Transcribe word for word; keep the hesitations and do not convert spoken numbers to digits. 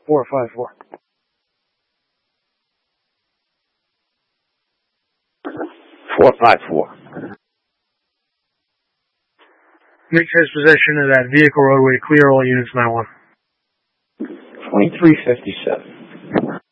four five four. four five four. Maintain possession of that vehicle roadway. Clear all units nine one. twenty-three fifty-seven.